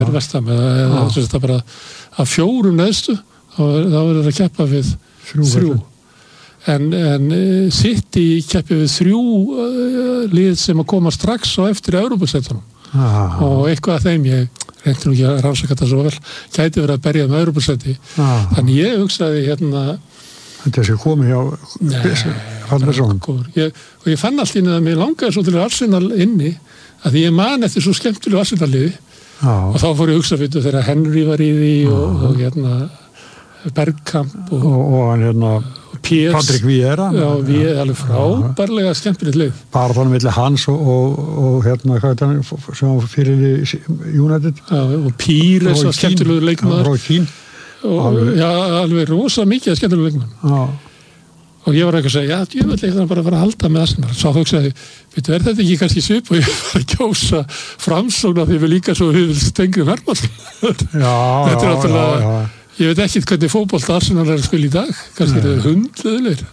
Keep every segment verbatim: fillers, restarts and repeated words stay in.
er Vestam eða þess að bara að fjórum neðstu þá verður það að keppa við þrjú, þrjú. En, en City keppi við þrjú uh, lið sem að koma strax á eftir Evrópusettunum ah. og eitthvað af þeim ég reyndi nú ekki að rannsaka þetta svo vel gæti verið að berja með Evrópusetti ah. Þannig ég hugsaði hérna Þetta sé komið hjá Hallbergsson og ég fann allt inn að mér langaði svo til Arsenal inni að því ég man eftir svo skemmtilegu Arsenal-liði ah. og þá fór ég að hugsa fyrir þegar Henry var í því ah. og, og hérna Bergkamp og, og, og hann hérna Piers, Patrick Vieira já, við erum alveg frábærlega skemmtilegt lið bara þannig milli hans og, og, og hérna hvað er það sem var fyrir United já, og Pires var skemmtilegu leikmaður Roy Keane og alveg. Já, alveg rosa mikið skemmtilegu leikmaður já. Og ég var eitthvað að segja, já, ég vil eitthvað bara fara að halda með Arsenal svo hugsaði, veitu, er þetta ekki kannski svip og ég var að kjósa framsókn af því við líka svo við stengri Hermansson já, þetta er alltaf já, já. Ég veit ekki hvernig fótbolta Arsenal er að spila í dag. Kannski er það hundleðilegir.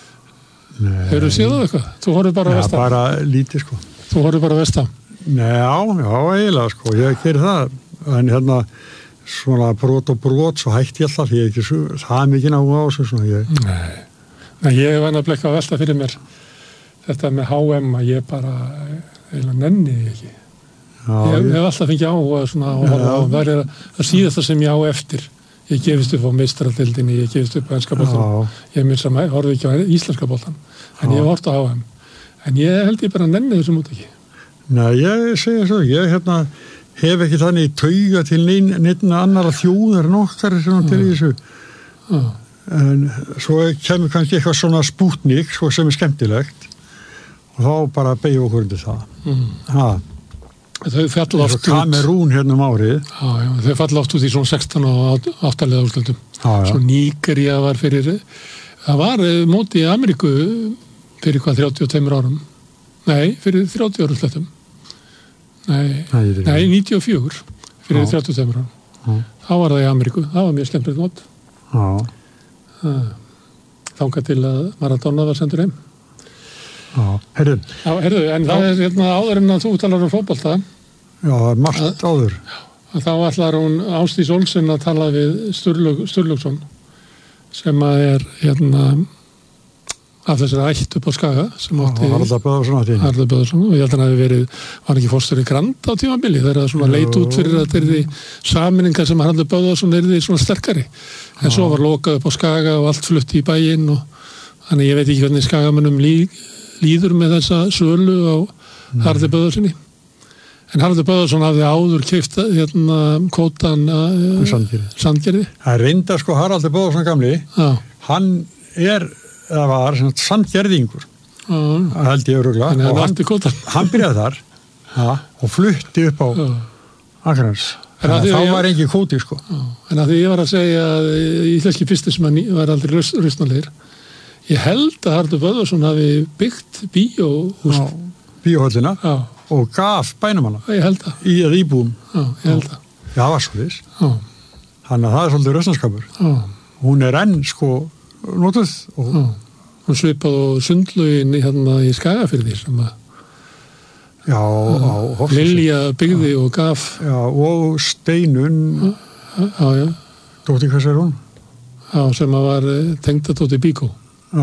Hefur þú séð á eitthvað? Þú horfir bara að Vestam. Já, bara lítið, sko. Þú horfir bara að Vestam. Já, já, eiginlega, sko. Ég gerir það. En hérna, svona brot og brot, svo hætti ég alltaf. Ég er ekki svo, það er mikið náðu á þessu, svona. Ég... Nei. Nei, ég var að blekka að velta fyrir mér. Þetta með H M að ég bara, eiginlega nenni ekki. Já, ég, ég hef alltaf fengið áhuga svona og það er það síðasta sem ég á eftir. Ég gefist upp á meistaradeildinni, ég gefist upp á enska boltan. Ég minn sem horfði ekki á íslenska boltan. En Já. Ég hef hort á H M. En ég held ég bara nenni þessum út ekki. Nei, ég segi svo. Ég hérna, hef ekki þannig tauga til neinna annara þjóðar en okkar til þessu. Já. En svo kemur kannski eitthvað svona Sputnik svo sem er skemmtilegt. Og þá bara beigja okkur undir það. Mm. Ha. Þau falla oft út Kamerún hérna um árið já, já, þau falla oft út í svona sextán og áttalega úrslitum svo Nígería var fyrir það var móti í Ameríku fyrir hvað þrjátíu og tveimur árum nei, fyrir þrjátíu árum úrslitum nei, nei, nei níutíu og fjögur fyrir já. þrjátíu og tveimur árum já. Þá var það í Ameríku, það var mjög skemmtilegt mót þangað til að Maradona var sendur heim Já, heyrðu. Já, heyrðu, en já. Það er hérna áður en að þú talar um fótbolta. Já, það er margt að, áður. Að þá ætlar hún Ásdís Olsen að tala við Sturlug, Sturlugsson sem að er hérna af þessari ætt upp á Skaga sem átti Haraldur Böðvarsson átti Haraldur Böðvarsson og ég held að hann hafi verið var ekki fórstöri Grand á tímabili þegar það svona leit út fyrir að það er saminningar sem Haraldur Böðvarsson er því svona sterkari en svo var lokað upp á Skaga og allt flutti í bæinn og þannig ég veit ekki hvernig Skagamönnum lík líður með þessa sölu á Haraldur Böðvarssoni. En Haraldur Böðvarsson hafði áður keypt hérna kótan uh, Sandgerði. Sandgerði. Það er reynda sko Haraldur Böðvarsson gamli. Já. Hann er, eða var, Sandgerðingur. Já. Það held ég öruglega. Þannig að hann átti kótan. Hann byrjaði þar ja, og flutti upp á Akranes. Þannig að þá var engin kóti sko. Já. En að því ég var að segja að íslenski fyrsti sem var aldrei rausnalegir Ég held að Haraldur Böðvarsson hafi byggt bíóhús. Bíóhöllina og gaf bænum hana. Ég held að. Í að íbúum. Já, ég held að. Já, það var svo þess. Þannig að það er svolítið rausnarskapur. Hún er enn sko notuð. Og... Hún svipað og sundlaugin hérna í Skagafirði sem að Já, á Hofsnesi. Lilja byggði og gaf. Já, og Steinun. Já, já. Dóttir hvers er hún? Já, sem að var tengdadóttir Bíkó. Já.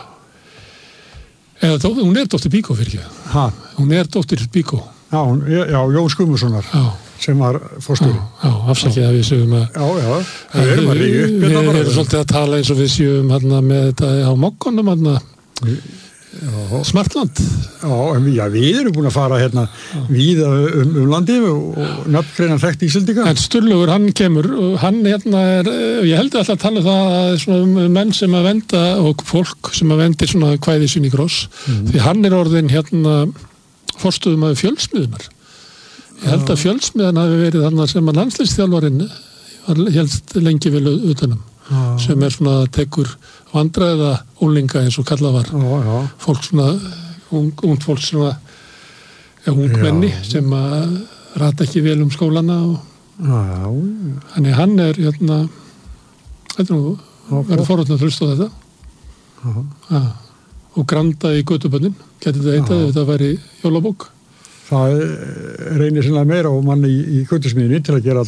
Eða dó, hún er dóttir Bíkó fyrir ekki. Hæ? Hún er dóttir Bíkó. Já, hún, já, Jón Skumurssonar. Já. Sem var fórstjóri. Já, já, afsakið að við séum að... Já, já. Það erum að ríða upp. Við erum svolítið að tala eins og við séum hérna með þetta á mokkonum hérna. Smartland. Já, en við, já, við erum búin að fara hérna víða um, um landið og, og nafngreinan þekkt Íslendinga. En Sturlugur, hann kemur og hann hérna er, ég held alltaf að tala um það að svona menn sem að venda og fólk sem að vendir svona kvæði sinni gross, mm. því hann er orðin hérna forstöðum að fjölsmiðunar. Ég held að fjölsmiðan hafi verið þarna sem að landsliðsþjálfarinn helst lengi vel utanum. Já. Sem er svona tekur vandræða úlinga eins og kallað var já, já. Fólk svona ung, ung fólk svona ja, ungmenni sem að rata ekki vel um skólana og þannig hann er hérna þetta er nú verður forhóttna að hlusta á þetta já. Ja, og granda í götubönnin getur þetta heitað ef þetta væri jólabók það reynir sinna meira á manni í, í götusmiðinni til að gera